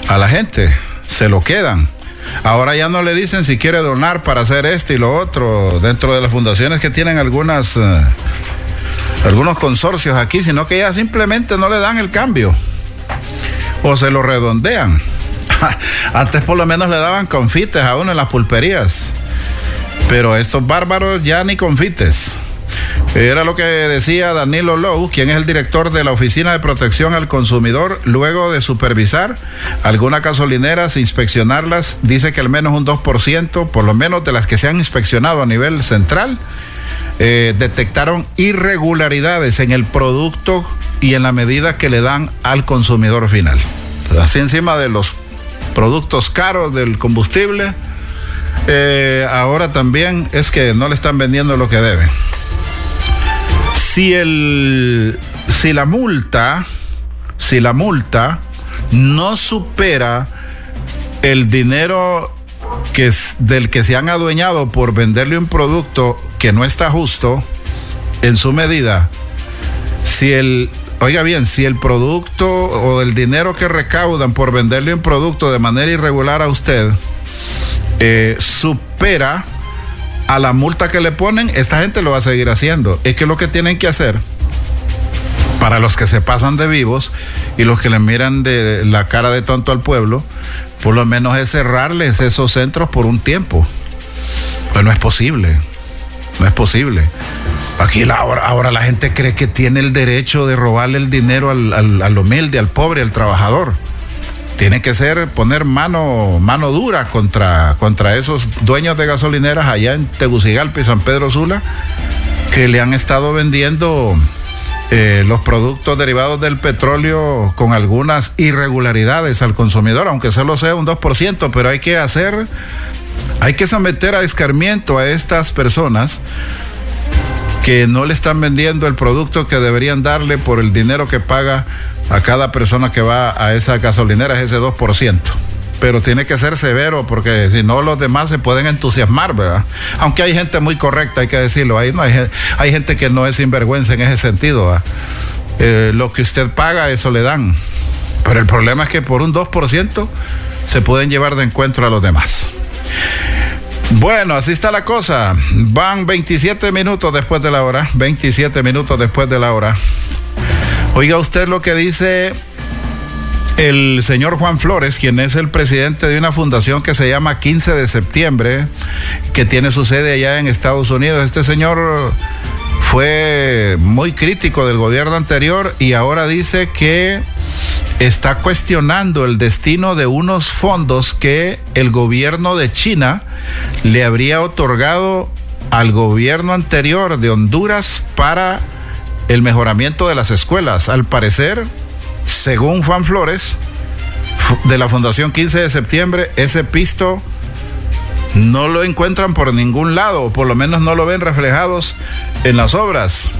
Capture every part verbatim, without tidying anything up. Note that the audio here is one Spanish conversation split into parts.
a la gente, se lo quedan. Ahora ya no le dicen si quiere donar para hacer esto y lo otro, dentro de las fundaciones que tienen algunas, eh, algunos consorcios aquí, sino que ya simplemente no le dan el cambio, o se lo redondean. Antes por lo menos le daban confites a uno en las pulperías, pero estos bárbaros ya ni confites. Era lo que decía Danilo Lowe, quien es el director de la Oficina de Protección al Consumidor, luego de supervisar algunas gasolineras, inspeccionarlas. Dice que al menos un dos por ciento, por lo menos de las que se han inspeccionado a nivel central, eh, detectaron irregularidades en el producto y en la medida que le dan al consumidor final. Así encima de los productos caros del combustible, eh, ahora también es que no le están vendiendo lo que deben. Si el, si la multa, si la multa no supera el dinero que es del que se han adueñado por venderle un producto que no está justo en su medida, si el, oiga bien, si el producto o el dinero que recaudan por venderle un producto de manera irregular a usted eh, supera a la multa que le ponen, esta gente lo va a seguir haciendo. Es que lo que tienen que hacer, para los que se pasan de vivos y los que le miran de la cara de tonto al pueblo, por lo menos es cerrarles esos centros por un tiempo. Pues no es posible, no es posible. Aquí la, ahora, ahora la gente cree que tiene el derecho de robarle el dinero al, al, al humilde, al pobre, al trabajador. Tiene que ser poner mano, mano dura contra, contra esos dueños de gasolineras allá en Tegucigalpa y San Pedro Sula, que le han estado vendiendo eh, los productos derivados del petróleo con algunas irregularidades al consumidor, aunque solo sea un dos por ciento, pero hay que hacer, hay que someter a escarmiento a estas personas que no le están vendiendo el producto que deberían darle por el dinero que paga a cada persona que va a esa gasolinera, es ese dos por ciento. Pero tiene que ser severo, porque si no los demás se pueden entusiasmar, ¿verdad? Aunque hay gente muy correcta, hay que decirlo. Hay, no, hay, hay gente que no es sinvergüenza en ese sentido, ¿verdad? Eh, lo que usted paga, eso le dan. Pero el problema es que por un dos por ciento se pueden llevar de encuentro a los demás. Bueno, así está la cosa. Van veintisiete minutos después de la hora. veintisiete minutos después de la hora. Oiga usted lo que dice el señor Juan Flores, quien es el presidente de una fundación que se llama quince de septiembre, que tiene su sede allá en Estados Unidos. Este señor fue muy crítico del gobierno anterior y ahora dice que está cuestionando el destino de unos fondos que el gobierno de China le habría otorgado al gobierno anterior de Honduras para el mejoramiento de las escuelas. Al parecer, según Juan Flores, de la Fundación quince de septiembre, ese pisto no lo encuentran por ningún lado, o por lo menos no lo ven reflejados en las obras,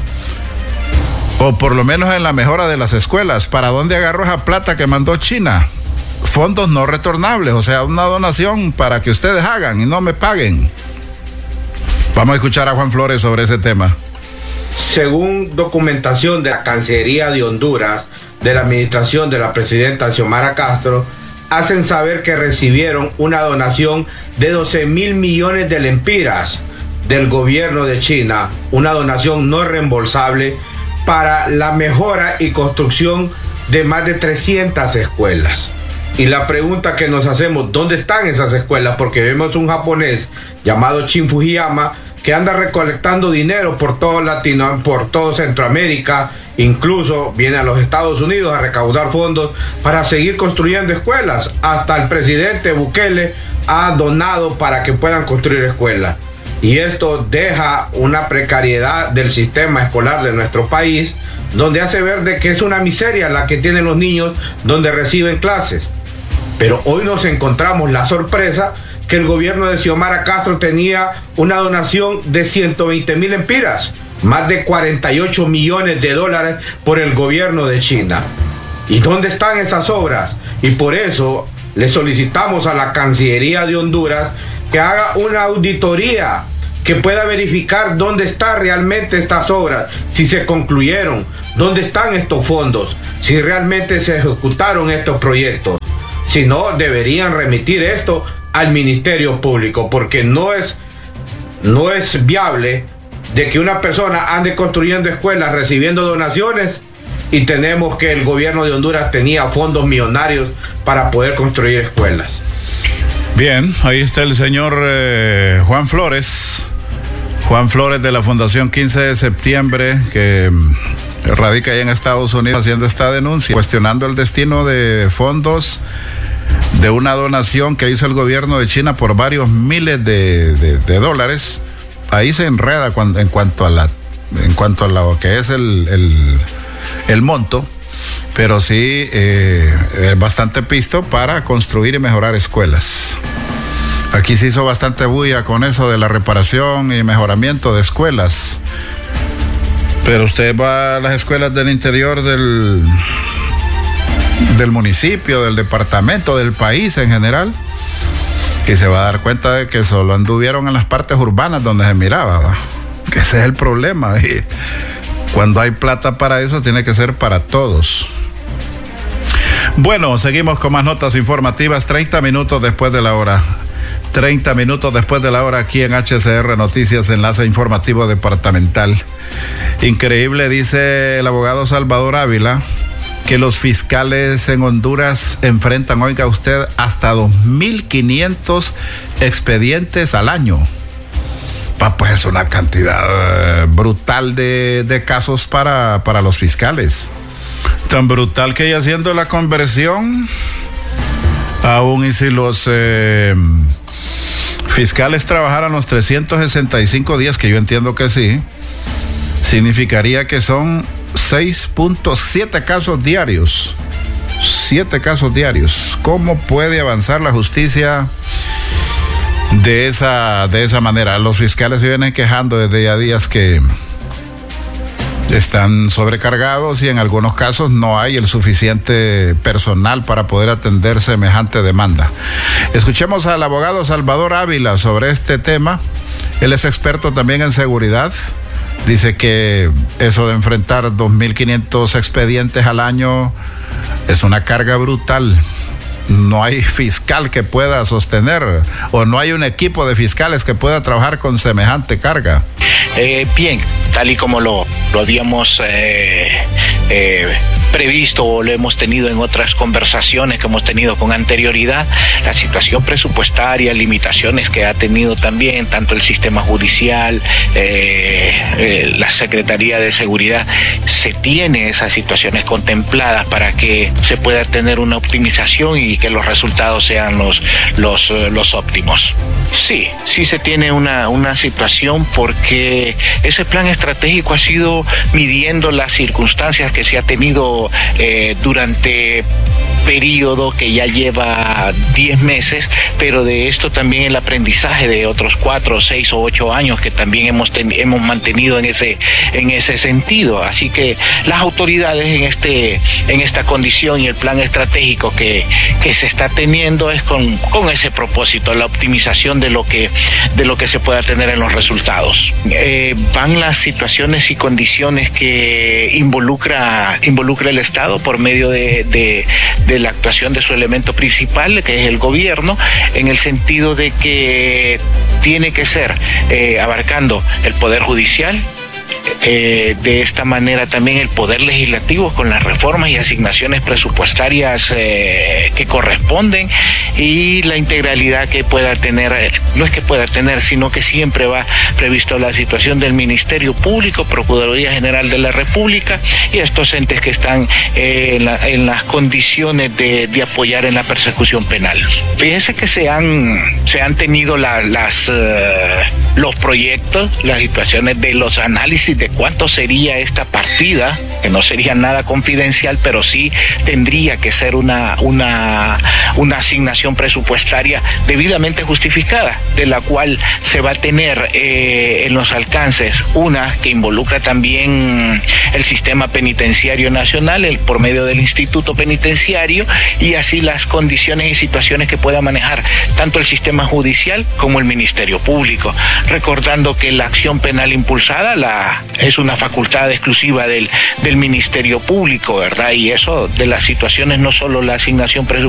o por lo menos en la mejora de las escuelas. ¿Para dónde agarró esa plata que mandó China? Fondos no retornables, o sea, una donación para que ustedes hagan y no me paguen. Vamos a escuchar a Juan Flores sobre ese tema. Según documentación de la Cancillería de Honduras, de la administración de la presidenta Xiomara Castro, hacen saber que recibieron una donación de doce mil millones de lempiras del gobierno de China, una donación no reembolsable para la mejora y construcción de más de trescientas escuelas. Y la pregunta que nos hacemos, ¿dónde están esas escuelas? Porque vemos un japonés llamado Shin Fujiyama que anda recolectando dinero por todo Latino, por todo Centroamérica, incluso viene a los Estados Unidos a recaudar fondos para seguir construyendo escuelas. Hasta el presidente Bukele ha donado para que puedan construir escuelas. Y esto deja una precariedad del sistema escolar de nuestro país, donde hace ver de que es una miseria la que tienen los niños donde reciben clases. Pero hoy nos encontramos la sorpresa que el gobierno de Xiomara Castro tenía una donación de ciento veinte mil lempiras, más de cuarenta y ocho millones de dólares por el gobierno de China. ¿Y dónde están esas obras? Y por eso le solicitamos a la Cancillería de Honduras que haga una auditoría, que pueda verificar dónde están realmente estas obras, si se concluyeron, dónde están estos fondos, si realmente se ejecutaron estos proyectos. sino deberían remitir esto al Ministerio Público, porque no es, no es viable de que una persona ande construyendo escuelas recibiendo donaciones y tenemos que el gobierno de Honduras tenía fondos millonarios para poder construir escuelas. Bien, ahí está el señor eh, Juan Flores, Juan Flores de la Fundación quince de septiembre, que radica ahí en Estados Unidos haciendo esta denuncia, cuestionando el destino de fondos de una donación que hizo el gobierno de China por varios miles de, de, de dólares. Ahí se enreda cuando, en cuanto a la, en cuanto a lo que es el, el, el monto, pero sí eh, es bastante pisto para construir y mejorar escuelas. Aquí se hizo bastante bulla con eso de la reparación y mejoramiento de escuelas, pero usted va a las escuelas del interior del, del municipio, del departamento, del país en general, y se va a dar cuenta de que solo anduvieron en las partes urbanas donde se miraba, ¿va? Que ese es el problema. Y cuando hay plata para eso, tiene que ser para todos. Bueno, seguimos con más notas informativas. treinta minutos después de la hora. treinta minutos después de la hora aquí en H C R Noticias, enlace informativo departamental. Increíble, dice el abogado Salvador Ávila, que los fiscales en Honduras enfrentan, oiga usted, hasta dos mil quinientos expedientes al año. Pa, pues es una cantidad eh, brutal de, de casos para, para los fiscales. Tan brutal que ya haciendo la conversión, aún y si los eh, fiscales trabajaran los trescientos sesenta y cinco días, que yo entiendo que sí, significaría que son seis punto siete casos diarios. siete casos diarios. ¿Cómo puede avanzar la justicia de esa, de esa manera? Los fiscales se vienen quejando desde ya días que están sobrecargados y en algunos casos no hay el suficiente personal para poder atender semejante demanda. Escuchemos al abogado Salvador Ávila sobre este tema. Él es experto también en seguridad. Dice que eso de enfrentar dos mil quinientos expedientes al año es una carga brutal. No hay fiscal que pueda sostener, o no hay un equipo de fiscales que pueda trabajar con semejante carga. Eh, bien, tal y como lo, lo habíamos eh, eh, previsto o lo hemos tenido en otras conversaciones que hemos tenido con anterioridad, la situación presupuestaria, limitaciones que ha tenido también tanto el sistema judicial, eh, eh, la Secretaría de Seguridad, se tiene esas situaciones contempladas para que se pueda tener una optimización y que los resultados sean los, los, los óptimos. Sí, sí se tiene una, una situación porque ese plan estratégico ha sido midiendo las circunstancias que se ha tenido eh, durante periodo que ya lleva diez meses, pero de esto también el aprendizaje de otros cuatro, seis o ocho años que también hemos, ten, hemos mantenido en ese, en ese sentido. Así que las autoridades en, este, en esta condición y el plan estratégico que, que se está teniendo es con, con ese propósito, la optimización de lo que, de lo que se pueda tener en los resultados. Eh, van las situaciones y condiciones que involucra, involucra el Estado por medio de, de, de la actuación de su elemento principal, que es el gobierno, en el sentido de que tiene que ser eh, abarcando el Poder Judicial, Eh, de esta manera también el Poder Legislativo con las reformas y asignaciones presupuestarias eh, que corresponden y la integralidad que pueda tener, no es que pueda tener, sino que siempre va previsto la situación del Ministerio Público, Procuraduría General de la República y estos entes que están eh, en, la, en las condiciones de, de apoyar en la persecución penal. Fíjense que se han, se han tenido la, las, uh, los proyectos, las situaciones de los análisis de cuánto sería esta partida, que no sería nada confidencial, pero sí tendría que ser una, una, una asignación presupuestaria debidamente justificada, de la cual se va a tener eh, en los alcances una que involucra también el sistema penitenciario nacional el, por medio del Instituto Penitenciario y así las condiciones y situaciones que pueda manejar tanto el sistema judicial como el Ministerio Público, recordando que la acción penal impulsada la es una facultad exclusiva del, del Ministerio Público, ¿verdad? Y eso de las situaciones, no solo la asignación presupuestaria,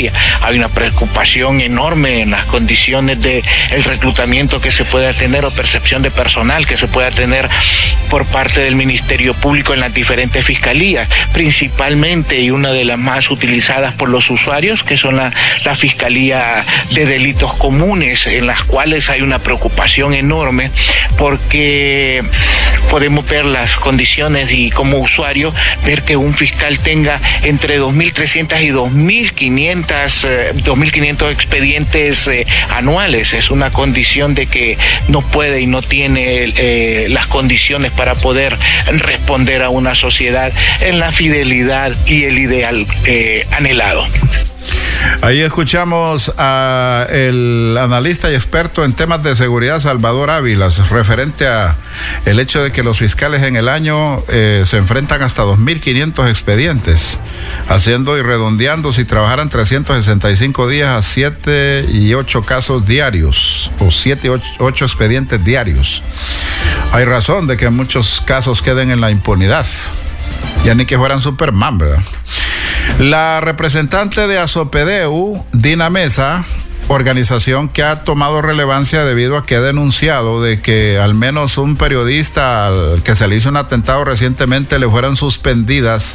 hay, hay una preocupación enorme en las condiciones de el reclutamiento que se pueda tener o percepción de personal que se pueda tener por parte del Ministerio Público en las diferentes fiscalías, principalmente y una de las más utilizadas por los usuarios, que son la, la Fiscalía de Delitos Comunes, en las cuales hay una preocupación enorme porque podemos ver las condiciones y como usuario ver que un fiscal tenga entre dos mil trescientos y dos mil quinientos expedientes eh, anuales. Es una condición de que no puede y no tiene eh, las condiciones para poder responder a una sociedad en la fidelidad y el ideal eh, anhelado. Ahí escuchamos a el analista y experto en temas de seguridad Salvador Ávila, referente a el hecho de que los fiscales en el año eh, se enfrentan hasta dos mil quinientos expedientes, haciendo y redondeando, si trabajaran trescientos sesenta y cinco días, a siete y ocho casos diarios, o siete y ocho expedientes diarios. Hay razón de que muchos casos queden en la impunidad, ya ni que fueran Superman, ¿verdad? La representante de Asopedeu, Dina Mesa, organización que ha tomado relevancia debido a que ha denunciado de que al menos un periodista al que se le hizo un atentado recientemente le fueran suspendidas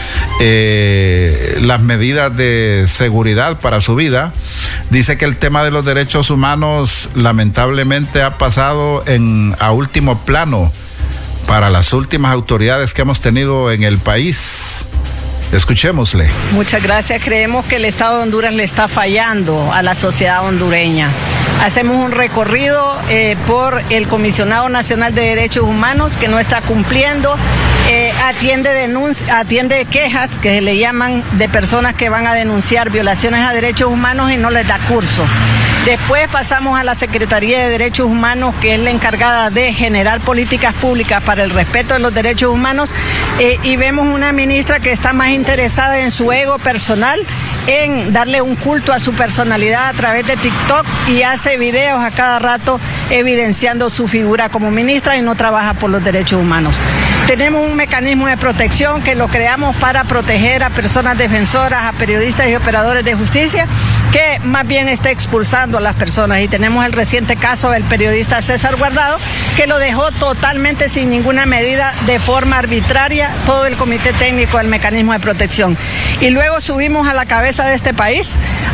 eh, las medidas de seguridad para su vida. Dice que el tema de los derechos humanos lamentablemente ha pasado en, a último plano para las últimas autoridades que hemos tenido en el país. Escuchémosle. Muchas gracias. Creemos que el Estado de Honduras le está fallando a la sociedad hondureña. Hacemos un recorrido eh, por el Comisionado Nacional de Derechos Humanos, que no está cumpliendo, eh, atiende, denuncia, atiende quejas que le llaman de personas que van a denunciar violaciones a derechos humanos y no les da curso. Después pasamos a la Secretaría de Derechos Humanos, que es la encargada de generar políticas públicas para el respeto de los derechos humanos, eh, y vemos una ministra que está más interesada en su ego personal, en darle un culto a su personalidad a través de TikTok, y hace videos a cada rato evidenciando su figura como ministra y no trabaja por los derechos humanos. Tenemos un mecanismo de protección que lo creamos para proteger a personas defensoras, a periodistas y operadores de justicia, que más bien está expulsando a las personas. Y tenemos el reciente caso del periodista César Guardado, que lo dejó totalmente sin ninguna medida, de forma arbitraria, todo el comité técnico del mecanismo de protección. Y luego subimos a la cabeza de este país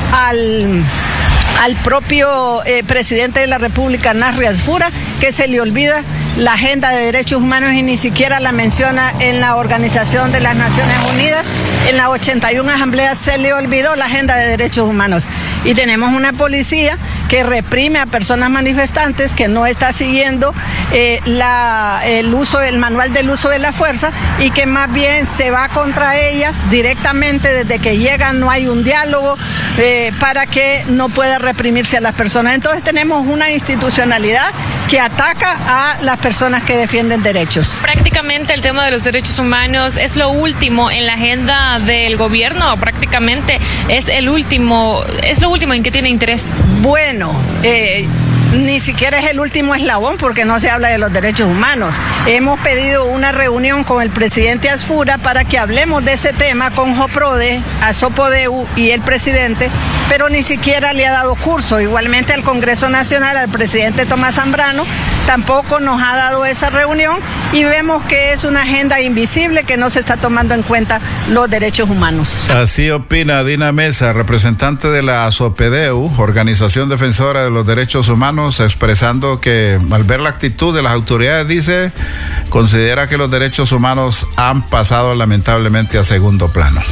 al... al propio eh, presidente de la República, Nasri Asfura, que se le olvida la agenda de derechos humanos y ni siquiera la menciona en la Organización de las Naciones Unidas. En la ochenta y una asamblea se le olvidó la agenda de derechos humanos. Y tenemos una policía que reprime a personas manifestantes, que no está siguiendo eh, la, el uso, el manual del uso de la fuerza, y que más bien se va contra ellas directamente. Desde que llegan no hay un diálogo eh, para que no pueda reprimirse a las personas. Entonces tenemos una institucionalidad que ataca a las personas que defienden derechos. Prácticamente el tema de los derechos humanos es lo último en la agenda del gobierno, prácticamente es el último, es lo último en que tiene interés. Bueno, eh, ni siquiera es el último eslabón, porque no se habla de los derechos humanos. Hemos pedido una reunión con el presidente Asfura para que hablemos de ese tema con Joprode, Asopodeu y el presidente, pero ni siquiera le ha dado curso. Igualmente al Congreso Nacional, al presidente Tomás Zambrano, tampoco nos ha dado esa reunión, y vemos que es una agenda invisible, que no se está tomando en cuenta los derechos humanos. Así opina Dina Mesa, representante de la Asopedeu, Organización Defensora de los Derechos Humanos, expresando que al ver la actitud de las autoridades, dice, considera que los derechos humanos han pasado lamentablemente a segundo plano.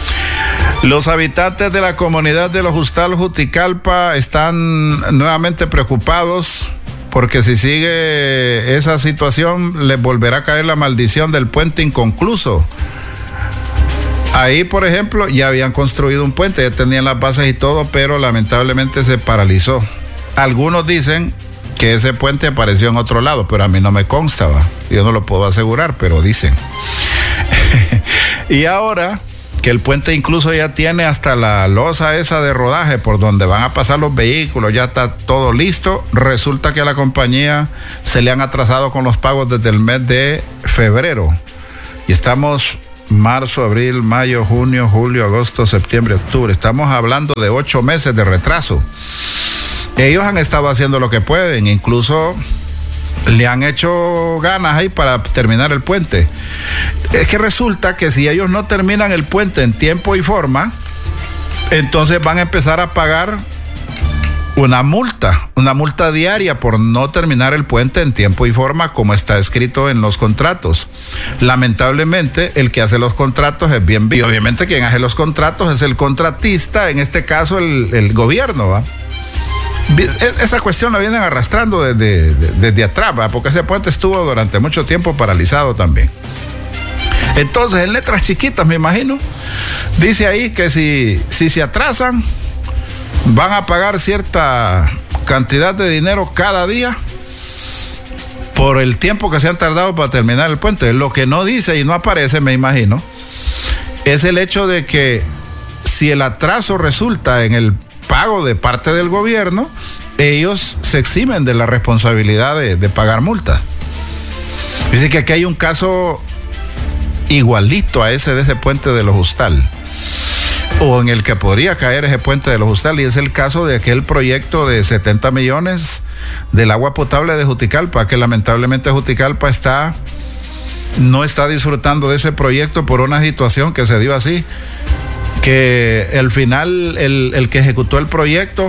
Los habitantes de la comunidad de Los Justal, Juticalpa, están nuevamente preocupados porque si sigue esa situación les volverá a caer la maldición del puente inconcluso. Ahí, por ejemplo, ya habían construido un puente, ya tenían las bases y todo, pero lamentablemente se paralizó. Algunos dicen que ese puente apareció en otro lado, pero a mí no me consta, ¿va? Yo no lo puedo asegurar, pero dicen. Y ahora que el puente incluso ya tiene hasta la losa esa de rodaje por donde van a pasar los vehículos, ya está todo listo, resulta que a la compañía se le han atrasado con los pagos desde el mes de febrero. Y estamos marzo, abril, mayo, junio, julio, agosto, septiembre, octubre. Estamos hablando de ocho meses de retraso. Ellos han estado haciendo lo que pueden, incluso le han hecho ganas ahí para terminar el puente. Es que resulta que si ellos no terminan el puente en tiempo y forma, entonces van a empezar a pagar una multa, una multa diaria por no terminar el puente en tiempo y forma como está escrito en los contratos. Lamentablemente, el que hace los contratos es bien vivo. Obviamente quien hace los contratos es el contratista, en este caso el, el gobierno, ¿va? Esa cuestión la vienen arrastrando desde, desde, desde atrás, ¿va? Porque ese puente estuvo durante mucho tiempo paralizado también. Entonces, en letras chiquitas, me imagino, dice ahí que si, si se atrasan, van a pagar cierta cantidad de dinero cada día por el tiempo que se han tardado para terminar el puente. Lo que no dice y no aparece, me imagino, es el hecho de que si el atraso resulta en el pago de parte del gobierno, ellos se eximen de la responsabilidad de, de pagar multas. Dice que aquí hay un caso igualito a ese de ese puente de los Justal, o en el que podría caer ese puente de los Justal, y es el caso de aquel proyecto de setenta millones del agua potable de Juticalpa, que lamentablemente Juticalpa está, no está disfrutando de ese proyecto por una situación que se dio así, que al final el, el que ejecutó el proyecto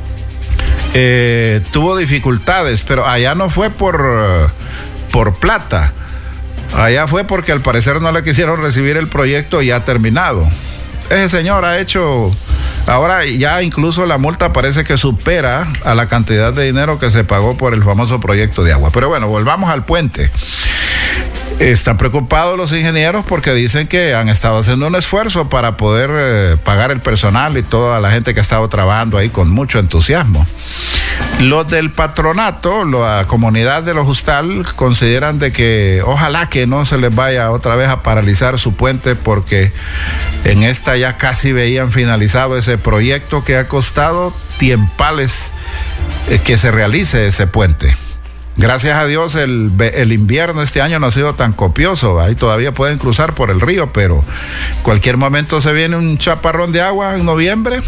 eh, tuvo dificultades, pero allá no fue por, por plata, allá fue porque al parecer no le quisieron recibir el proyecto ya terminado. Ese señor ha hecho, ahora ya incluso la multa parece que supera a la cantidad de dinero que se pagó por el famoso proyecto de agua. Pero bueno, volvamos al puente. Están preocupados los ingenieros porque dicen que han estado haciendo un esfuerzo para poder eh, pagar el personal y toda la gente que ha estado trabajando ahí con mucho entusiasmo. Los del patronato, la comunidad de los Justal, consideran de que ojalá que no se les vaya otra vez a paralizar su puente, porque en esta ya casi veían finalizado ese proyecto que ha costado tiempales eh, que se realice ese puente. Gracias a Dios el, el invierno este año no ha sido tan copioso, ahí todavía pueden cruzar por el río, pero en cualquier momento se viene un chaparrón de agua en noviembre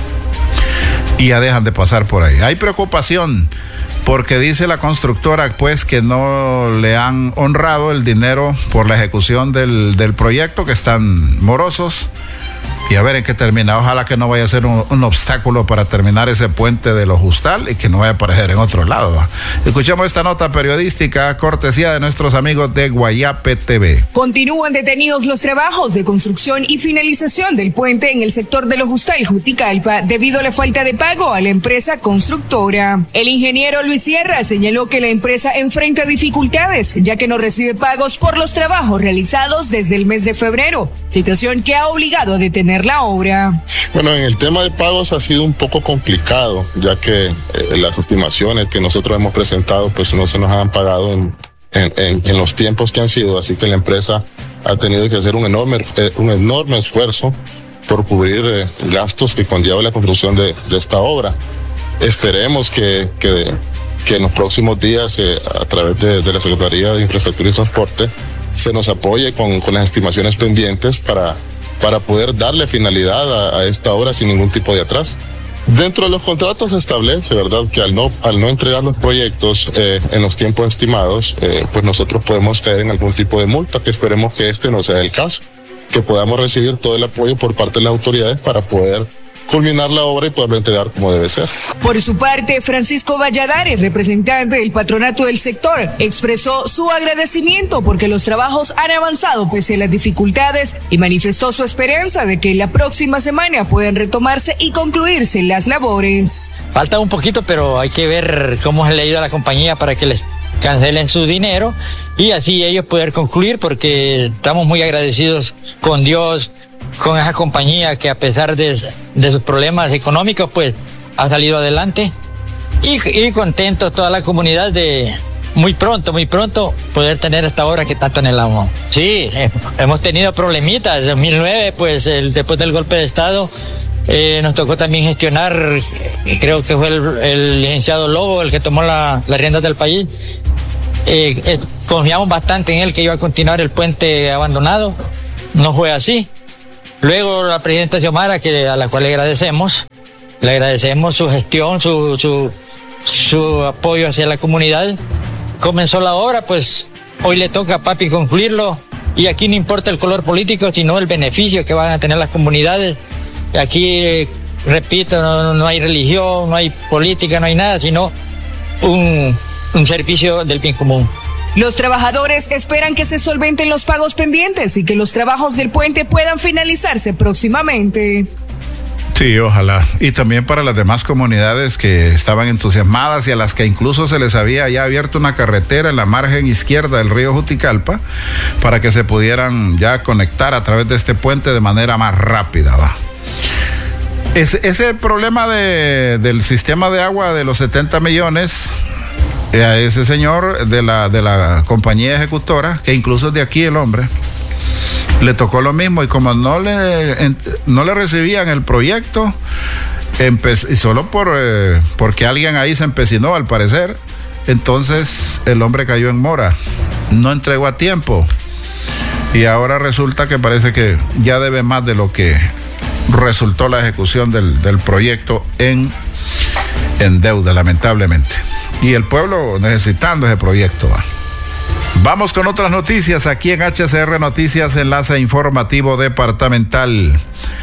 y ya dejan de pasar por ahí. Hay preocupación porque dice la constructora pues que no le han honrado el dinero por la ejecución del, del proyecto, que están morosos. Y a ver en qué termina. Ojalá que no vaya a ser un, un obstáculo para terminar ese puente de los Justal y que no vaya a aparecer en otro lado, ¿va? Escuchemos esta nota periodística cortesía de nuestros amigos de Guayape T V. Continúan detenidos los trabajos de construcción y finalización del puente en el sector de los Justal, Juticalpa, debido a la falta de pago a la empresa constructora. El ingeniero Luis Sierra señaló que la empresa enfrenta dificultades, ya que no recibe pagos por los trabajos realizados desde el mes de febrero, situación que ha obligado a detener la obra. Bueno, en el tema de pagos ha sido un poco complicado, ya que eh, las estimaciones que nosotros hemos presentado pues no se nos han pagado en, en, en, en los tiempos que han sido, así que la empresa ha tenido que hacer un enorme, eh, un enorme esfuerzo por cubrir eh, gastos que conlleva la construcción de, de esta obra. Esperemos que, que, que en los próximos días, eh, a través de, de la Secretaría de Infraestructura y Transporte, se nos apoye con, con las estimaciones pendientes para para poder darle finalidad a, a esta obra sin ningún tipo de atraso. Dentro de los contratos se establece, ¿verdad?, que al no, al no entregar los proyectos eh, en los tiempos estimados, eh, pues nosotros podemos caer en algún tipo de multa, que esperemos que este no sea el caso, que podamos recibir todo el apoyo por parte de las autoridades para poder culminar la obra y poderlo entregar como debe ser. Por su parte, Francisco Valladares, representante del patronato del sector, expresó su agradecimiento porque los trabajos han avanzado pese a las dificultades y manifestó su esperanza de que la próxima semana puedan retomarse y concluirse las labores. Falta un poquito, pero hay que ver cómo se le ayuda a la compañía para que les cancelen su dinero y así ellos poder concluir, porque estamos muy agradecidos con Dios, con esa compañía que a pesar de, de sus problemas económicos pues ha salido adelante y, y contento toda la comunidad de muy pronto, muy pronto poder tener esta obra que tanto anhelamos. Sí, eh, hemos tenido problemitas. En dos mil nueve pues el, después del golpe de estado eh, nos tocó también gestionar, eh, creo que fue el, el licenciado Lobo el que tomó la, las riendas del país. Eh, eh, confiamos bastante en él que iba a continuar el puente abandonado. no fue así. Luego la presidenta Xiomara, que, a la cual le agradecemos, le agradecemos su gestión, su, su, su apoyo hacia la comunidad. Comenzó la obra, pues hoy le toca a papi concluirlo. Y aquí no importa el color político, sino el beneficio que van a tener las comunidades. Aquí, repito, no, no hay religión, no hay política, no hay nada, sino un, un servicio del bien común. Los trabajadores esperan que se solventen los pagos pendientes y que los trabajos del puente puedan finalizarse próximamente. Sí, ojalá. Y también para las demás comunidades que estaban entusiasmadas y a las que incluso se les había ya abierto una carretera en la margen izquierda del río Juticalpa para que se pudieran ya conectar a través de este puente de manera más rápida, ¿va? Ese, ese problema de, del sistema de agua de los setenta millones, a ese señor de la, de la compañía ejecutora, que incluso es de aquí el hombre, le tocó lo mismo y como no le, no le recibían el proyecto, y solo por eh, porque alguien ahí se empecinó al parecer, entonces el hombre cayó en mora, no entregó a tiempo y ahora resulta que parece que ya debe más de lo que resultó la ejecución del, del proyecto en, en deuda, lamentablemente. Y el pueblo necesitando ese proyecto. Vamos con otras noticias aquí en H C R Noticias, enlace informativo departamental.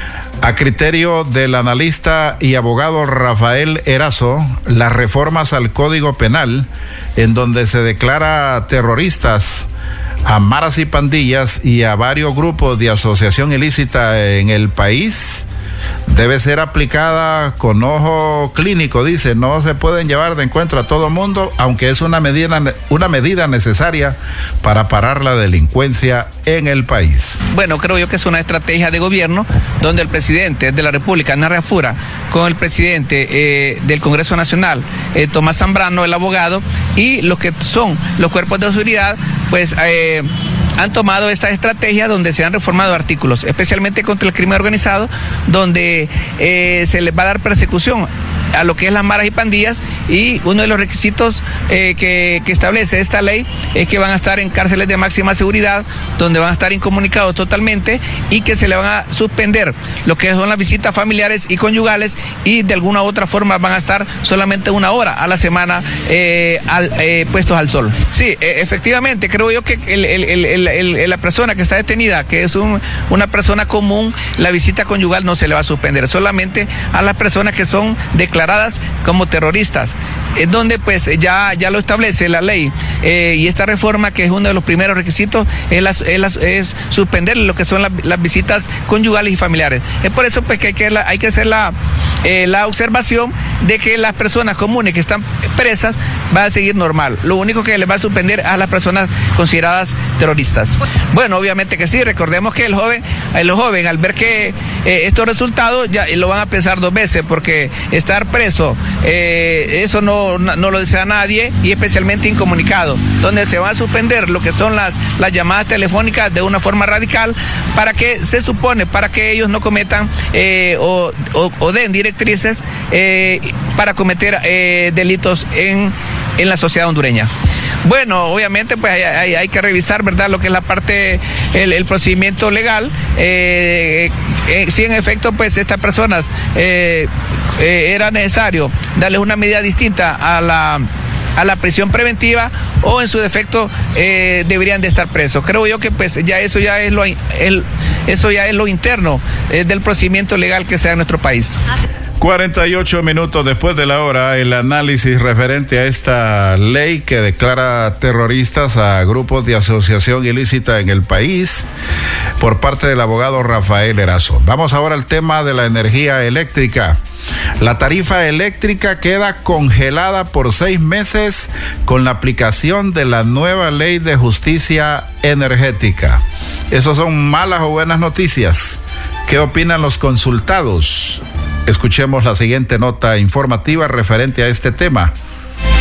A criterio del analista y abogado Rafael Erazo, las reformas al Código Penal, en donde se declara terroristas a maras y pandillas y a varios grupos de asociación ilícita en el país, debe ser aplicada con ojo clínico, dice. No se pueden llevar de encuentro a todo mundo, aunque es una medida, una medida necesaria para parar la delincuencia en el país. Bueno, creo yo que es una estrategia de gobierno donde el presidente de la República, Narra Fura, con el presidente eh, del Congreso Nacional, eh, Tomás Zambrano, el abogado, y los que son los cuerpos de seguridad, pues eh, han tomado esta estrategia donde se han reformado artículos, especialmente contra el crimen organizado, donde eh, se les va a dar persecución a lo que es las maras y pandillas, y uno de los requisitos eh, que, que establece esta ley es que van a estar en cárceles de máxima seguridad, donde van a estar incomunicados totalmente y que se le van a suspender lo que son las visitas familiares y conyugales, y de alguna u otra forma van a estar solamente una hora a la semana eh, al, eh, puestos al sol. Sí, eh, efectivamente, creo yo que el, el, el, el, el, la persona que está detenida, que es un, una persona común, la visita conyugal no se le va a suspender, solamente a las personas que son declaradas como terroristas, en donde pues ya, ya lo establece la ley, eh, y esta reforma, que es uno de los primeros requisitos, es, las, es, las, es suspender lo que son la, las visitas conyugales y familiares. Es por eso pues que hay que, la, hay que hacer la, eh, la observación de que las personas comunes que están presas van a seguir normal. Lo único que les va a suspender a las personas consideradas terroristas. Bueno, obviamente que sí. Recordemos que el joven, el joven al ver que eh, estos resultados ya lo van a pensar dos veces, porque estar preso, eh, eso no, no, no lo desea nadie, y especialmente incomunicado, donde se van a suspender lo que son las, las llamadas telefónicas de una forma radical, para que se supone, para que ellos no cometan eh, o, o, o den directrices eh, para cometer eh, delitos en, en la sociedad hondureña. Bueno, obviamente pues hay, hay, hay que revisar, ¿verdad?, lo que es la parte, el, el procedimiento legal. Eh, eh, si en efecto pues estas personas eh, eh, era necesario darles una medida distinta a la a la prisión preventiva, o en su defecto eh, deberían de estar presos. Creo yo que pues ya eso ya es lo el, eso ya es lo interno eh, del procedimiento legal que sea en nuestro país. cuarenta y ocho minutos después de la hora, el análisis referente a esta ley que declara terroristas a grupos de asociación ilícita en el país por parte del abogado Rafael Erazo. Vamos ahora al tema de la energía eléctrica. La tarifa eléctrica queda congelada por seis meses con la aplicación de la nueva ley de justicia energética. ¿Esos son malas o buenas noticias? ¿Qué opinan los consultados? Escuchemos la siguiente nota informativa referente a este tema.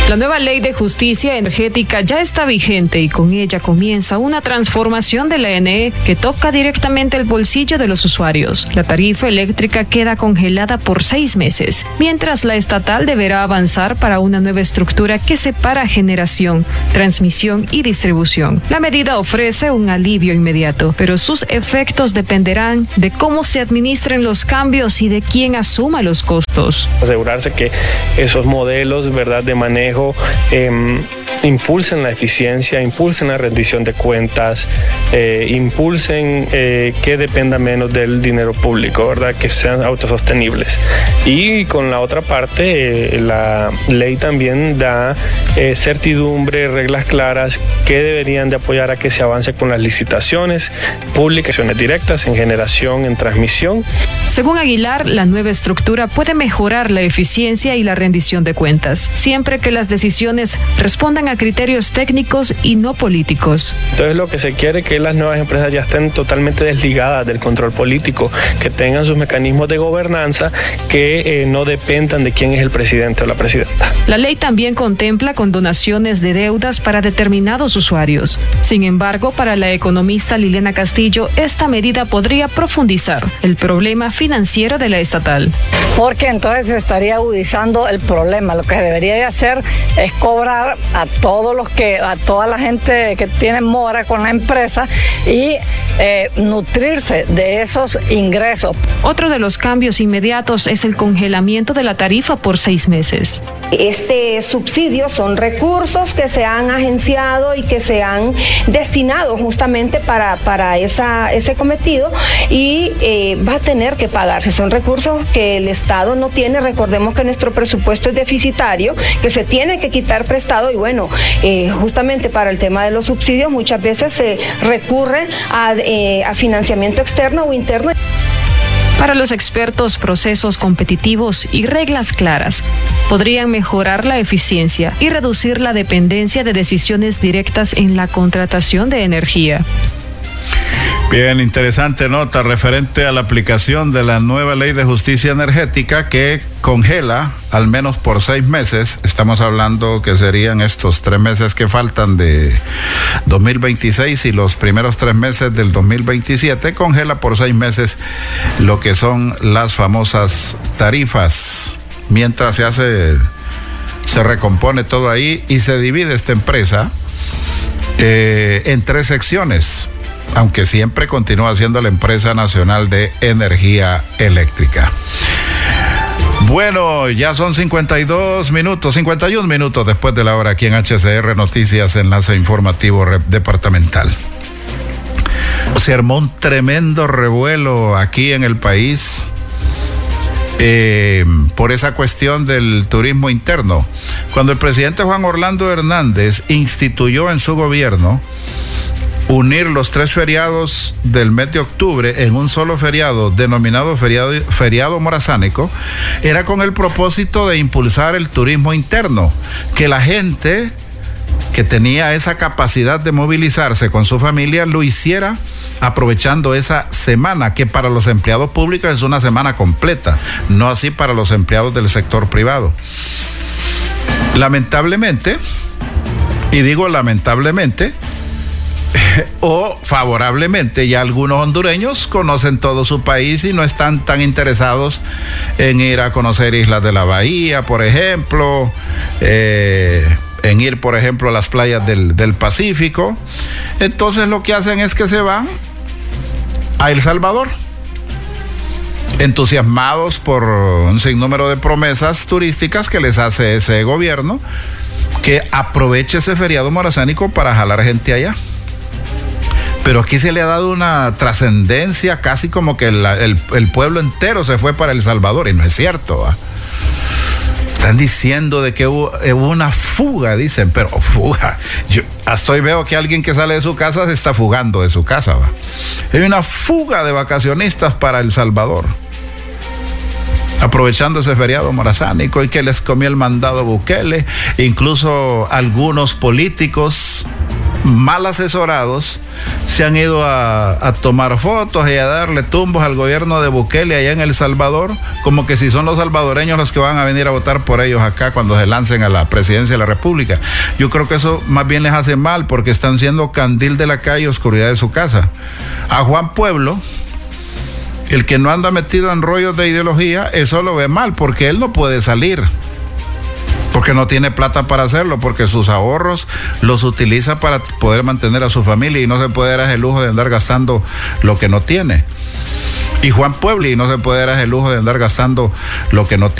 La nueva ley de justicia energética ya está vigente y con ella comienza una transformación de la E N E que toca directamente el bolsillo de los usuarios. La tarifa eléctrica queda congelada por seis meses, mientras la estatal deberá avanzar para una nueva estructura que separa generación, transmisión y distribución. La medida ofrece un alivio inmediato, pero sus efectos dependerán de cómo se administren los cambios y de quién asuma los costos. Asegurarse que esos modelos, ¿verdad?, de manejo Eh, impulsen la eficiencia, impulsen la rendición de cuentas, eh, impulsen eh, que dependa menos del dinero público, ¿verdad?, que sean autosostenibles. Y con la otra parte, eh, la ley también da eh, certidumbre, reglas claras que deberían de apoyar a que se avance con las licitaciones públicas, directas en generación, en transmisión. Según Aguilar, la nueva estructura puede mejorar la eficiencia y la rendición de cuentas, siempre que las decisiones respondan a criterios técnicos y no políticos. Entonces lo que se quiere es que las nuevas empresas ya estén totalmente desligadas del control político, que tengan sus mecanismos de gobernanza que eh, no dependan de quién es el presidente o la presidenta. La ley también contempla condonaciones de deudas para determinados usuarios. Sin embargo, para la economista Liliana Castillo, esta medida podría profundizar el problema financiero de la estatal. Porque entonces se estaría agudizando el problema. Lo que debería de hacer es cobrar a todos los que, a toda la gente que tiene mora con la empresa y eh, nutrirse de esos ingresos. Otro de los cambios inmediatos es el congelamiento de la tarifa por seis meses. Este subsidio son recursos que se han agenciado y que se han destinado justamente para, para esa, ese cometido y eh, va a tener que pagarse. Son recursos que el Estado no tiene. Recordemos que nuestro presupuesto es deficitario, que se tiene que quitar prestado y bueno, eh, justamente para el tema de los subsidios muchas veces se recurre a, eh, a financiamiento externo o interno. Para los expertos, procesos competitivos y reglas claras podrían mejorar la eficiencia y reducir la dependencia de decisiones directas en la contratación de energía. Bien, interesante nota referente a la aplicación de la nueva ley de justicia energética que congela al menos por seis meses. Estamos hablando que serían estos tres meses que faltan de dos mil veintiséis y los primeros tres meses del dos mil veintisiete. Congela por seis meses lo que son las famosas tarifas. Mientras se hace, se recompone todo ahí y se divide esta empresa eh, en tres secciones, aunque siempre continúa siendo la empresa nacional de energía eléctrica. Bueno, ya son cincuenta y dos minutos, cincuenta y un minutos después de la hora aquí en H C R Noticias, Enlace Informativo Departamental. Se armó un tremendo revuelo aquí en el país eh, por esa cuestión del turismo interno. Cuando el presidente Juan Orlando Hernández instituyó en su gobierno unir los tres feriados del mes de octubre en un solo feriado denominado feriado, feriado morazánico, era con el propósito de impulsar el turismo interno, que la gente que tenía esa capacidad de movilizarse con su familia lo hiciera aprovechando esa semana, que para los empleados públicos es una semana completa, no así para los empleados del sector privado. Lamentablemente, y digo lamentablemente, o favorablemente, ya algunos hondureños conocen todo su país y no están tan interesados en ir a conocer Islas de la Bahía, por ejemplo, eh, en ir, por ejemplo, a las playas del, del Pacífico. Entonces lo que hacen es que se van a El Salvador, entusiasmados por un sinnúmero de promesas turísticas que les hace ese gobierno, que aproveche ese feriado morazánico para jalar gente allá. Pero aquí se le ha dado una trascendencia, casi como que el, el, el pueblo entero se fue para El Salvador, y no es cierto, ¿va? Están diciendo de que hubo, hubo una fuga, dicen, pero fuga. Yo hasta hoy veo que alguien que sale de su casa se está fugando de su casa, ¿va? Hay una fuga de vacacionistas para El Salvador, aprovechando ese feriado morazánico y que les comió el mandado Bukele. Incluso algunos políticos mal asesorados, se han ido a, a tomar fotos y a darle tumbos al gobierno de Bukele allá en El Salvador, como que si son los salvadoreños los que van a venir a votar por ellos acá cuando se lancen a la presidencia de la República. Yo creo que eso más bien les hace mal, porque están siendo candil de la calle y oscuridad de su casa. A Juan Pueblo, el que no anda metido en rollos de ideología, eso lo ve mal, porque él no puede salir, porque no tiene plata para hacerlo, porque sus ahorros los utiliza para poder mantener a su familia y no se puede dar el lujo de andar gastando lo que no tiene. Y Juan Pueblo y no se puede dar el lujo de andar gastando lo que no tiene.